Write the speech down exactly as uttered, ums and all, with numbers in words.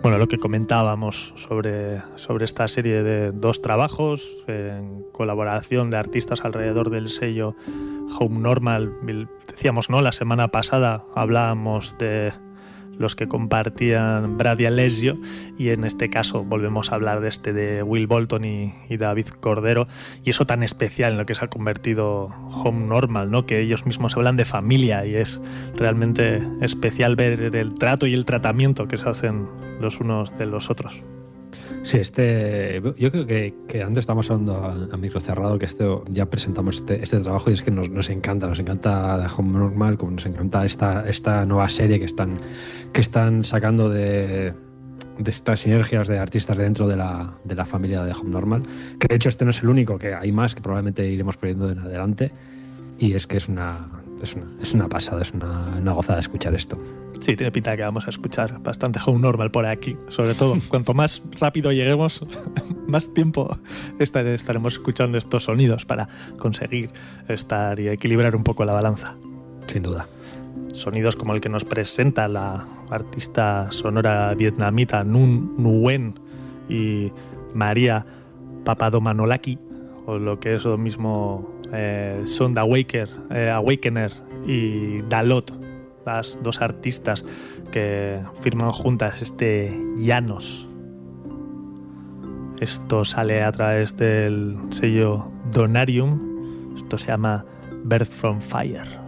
Bueno, lo que comentábamos sobre, sobre esta serie de dos trabajos en colaboración de artistas alrededor del sello Home Normal. Decíamos, ¿no? La semana pasada hablábamos de los que compartían Brad y Alessio, y en este caso volvemos a hablar de este de Will Bolton y, y David Cordero, y eso tan especial en lo que se ha convertido Home Normal, ¿no? Que ellos mismos hablan de familia, y es realmente especial ver el trato y el tratamiento que se hacen los unos de los otros. Sí, este, yo creo que, que antes estábamos hablando a, a micro cerrado, que esto ya presentamos este, este trabajo, y es que nos, nos encanta, nos encanta Home Normal, como nos encanta esta, esta nueva serie que están, que están sacando de, de estas sinergias de artistas dentro de la, de la familia de Home Normal, que de hecho este no es el único, que hay más que probablemente iremos poniendo en adelante, y es que es una, es una, es una pasada, es una, una gozada escuchar esto. Sí, tiene pinta de que vamos a escuchar bastante Home Normal por aquí. Sobre todo, cuanto más rápido lleguemos, más tiempo estaremos escuchando estos sonidos para conseguir estar y equilibrar un poco la balanza. Sin duda. Sonidos como el que nos presenta la artista sonora vietnamita Nun Nguyen y María Papadomanolaki, o lo que es lo mismo eh, Sound Awaker, eh, Awakener y Dalot, las dos artistas que firman juntas este Llanos. Esto sale a través del sello Donarium. Esto se llama Birth from Fire.